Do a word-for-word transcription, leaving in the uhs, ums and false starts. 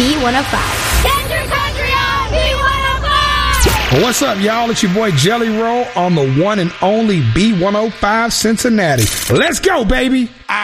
B one oh five. Get your country on B one oh five! Well, what's up, y'all? It's your boy Jelly Roll on the one and only B one oh five Cincinnati. Let's go, baby!